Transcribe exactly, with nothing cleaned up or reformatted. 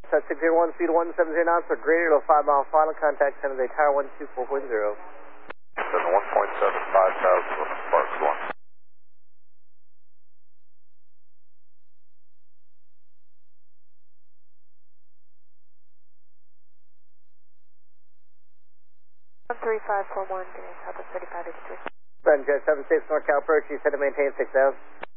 set six zero one, speed one seven zero knots, for greater to five mile final, contact San Jose Tower one two four point zero. Seven one point seven five thousand, Sparks one. one three five four one, Southwest thirty-five eighty-three. Sunjet seven six, North Cal approach, you said to maintain six thousand.